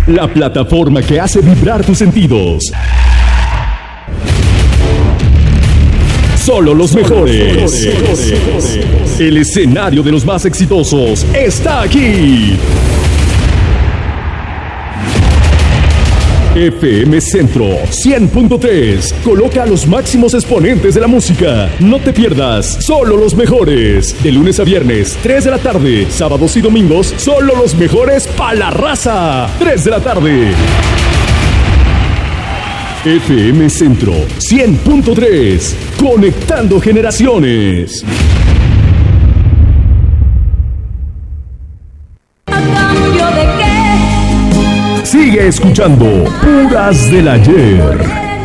la plataforma que hace vibrar tus sentidos. Solo los mejores. El escenario de los más exitosos está aquí. FM Centro 100.3 coloca a los máximos exponentes de la música. No te pierdas Solo los mejores. De lunes a viernes, 3 de la tarde. Sábados y domingos, solo los mejores pa' la raza. 3 de la tarde. FM Centro 100.3. Conectando generaciones. Sigue escuchando Puras del Ayer.